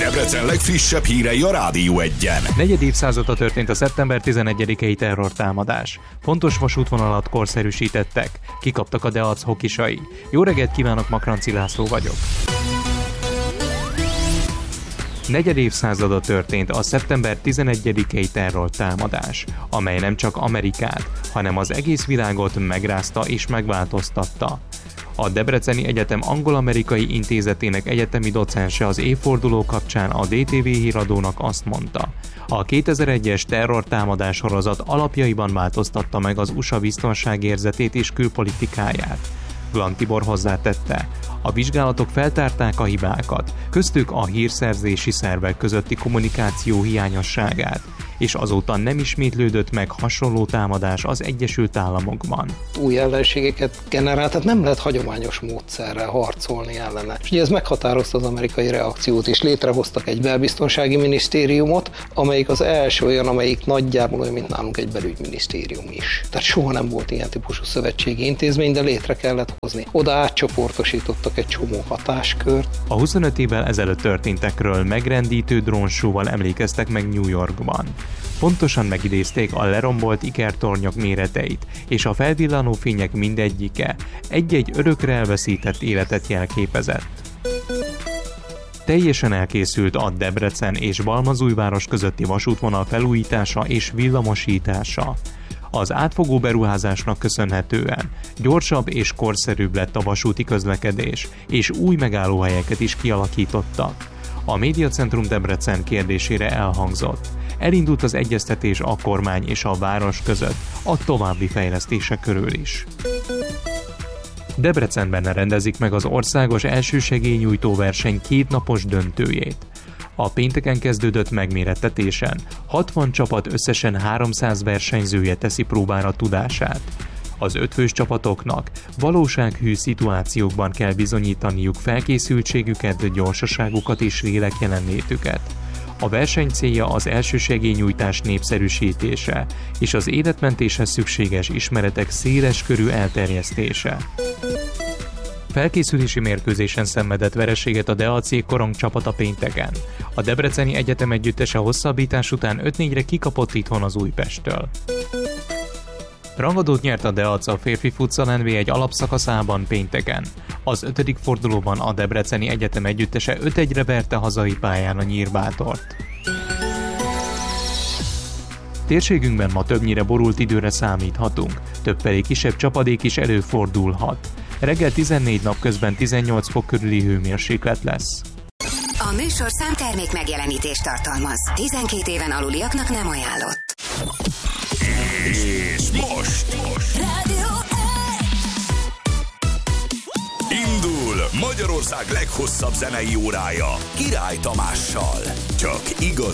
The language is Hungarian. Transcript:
Debrecen legfrissebb hírei a Rádió 1-en. Negyed évszázada történt a szeptember 11-i terrortámadás. Fontos vasútvonalat korszerűsítettek. Kikaptak a Deac hokisai. Jó reggelt kívánok, Makranci László vagyok. Negyed évszázada történt a szeptember 11-i terrortámadás, amely nem csak Amerikát, hanem az egész világot megrázta és megváltoztatta. A Debreceni Egyetem Angol-Amerikai Intézetének egyetemi docense az évforduló kapcsán a DTV híradónak azt mondta: a 2001-es terrortámadás sorozat alapjaiban változtatta meg az USA biztonságérzetét és külpolitikáját. Blank Tibor hozzátette: a vizsgálatok feltárták a hibákat, köztük a hírszerzési szervek közötti kommunikáció hiányosságát, és azóta nem ismétlődött meg hasonló támadás az Egyesült Államokban. Új ellenségeket generált, tehát nem lehet hagyományos módszerrel harcolni ellene. És ugye ez meghatározta az amerikai reakciót, és létrehoztak egy belbiztonsági minisztériumot, amelyik az első olyan, amelyik nagyjából olyan, mint nálunk egy belügyminisztérium is. Tehát soha nem volt ilyen típusú szövetségi intézmény, de létre kellett hozni. Oda átcsoportosítottak egy csomó hatáskört. A 25 évvel ezelőtt történtekről megrendítő drónshow-val emlékeztek meg New Yorkban. Pontosan megidézték a lerombolt ikertornyok méreteit, és a felvillanó fények mindegyike egy-egy örökre elveszített életet jelképezett. Teljesen elkészült a Debrecen és Balmazújváros közötti vasútvonal felújítása és villamosítása. Az átfogó beruházásnak köszönhetően gyorsabb és korszerűbb lett a vasúti közlekedés, és új megállóhelyeket is kialakítottak. A Médiacentrum Debrecen kérdésére elhangzott: elindult az egyeztetés a kormány és a város között a további fejlesztések körül is. Debrecenben rendezik meg az országos elsősegélynyújtó verseny 2 napos döntőjét. A pénteken kezdődött megmérettetésen 60 csapat összesen 300 versenyzője teszi próbára tudását. Az 5 fős csapatoknak valósághű szituációkban kell bizonyítaniuk felkészültségüket, gyorsaságukat és lélek jelenlétüket. A verseny célja az elsősegélynyújtás népszerűsítése és az életmentéshez szükséges ismeretek széles körű elterjesztése. Felkészülési mérkőzésen szenvedett vereséget a Deac korong csapata pénteken. A Debreceni Egyetem együttese hosszabbítás után 5-4-re kikapott itthon az Újpesttől. Rangadót nyert a Deac a férfi futsal NB1 alapszakaszában pénteken. Az 5. fordulóban a Debreceni Egyetem együttese 5-1-re verte hazai pályán a Nyírbátort. Térségünkben ma többnyire borult időre számíthatunk, több pedig kisebb csapadék is előfordulhat. Reggel 14, napközben 18 fok körüli hőmérséklet lesz. A műsor számtermék megjelenítést tartalmaz. 12 éven aluliaknak nem ajánlott. És most Rádió 1! indul Magyarország leghosszabb zenei órája Király Tamással. Csak igazi